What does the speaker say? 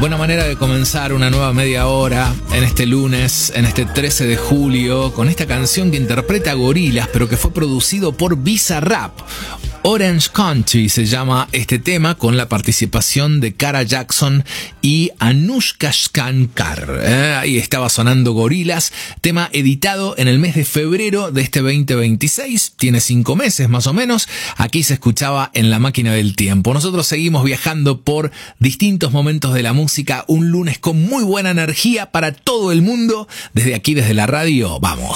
Buena manera de comenzar una nueva media hora en este lunes, en este 13 de julio, con esta canción que interpreta Gorillaz, pero que fue producido por Bizarrap. Orange Country se llama este tema, con la participación de Cara Jackson y Anushka Shankar. Ahí estaba sonando Gorillaz, tema editado en el mes de febrero de este 2026, tiene 5 meses más o menos. Aquí se escuchaba en La Máquina del Tiempo. Nosotros seguimos viajando por distintos momentos de la música, un lunes con muy buena energía para todo el mundo. Desde aquí, desde la radio, vamos.